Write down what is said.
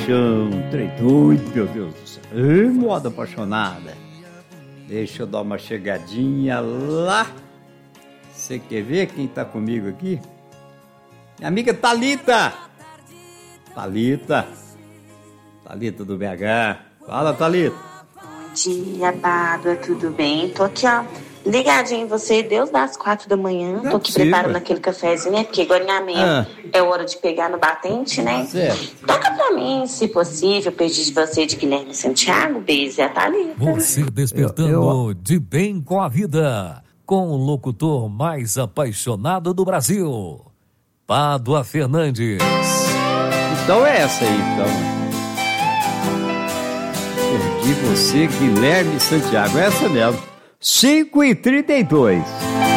paixão, trem doido, meu Deus do céu. Ei, moda apaixonada. Deixa eu dar uma chegadinha lá. Você quer ver quem tá comigo aqui? Minha amiga Thalita. Thalita do BH. Fala, Thalita. Bom dia, Pádua, tudo bem? Tô aqui, ó, ligadinho em você, Deus das 4 da manhã. Tô aqui preparando aquele cafezinho, né? Porque agora é hora de pegar no batente, né? Certo. Toca pra mim, se possível, pedir de você de Guilherme Santiago, beijo e a Thalita. Você despertando de bem com a vida, com o locutor mais apaixonado do Brasil, Pádua Fernandes. Então é essa aí, então. Perdi você, Guilherme Santiago. Essa mesmo. 5h32.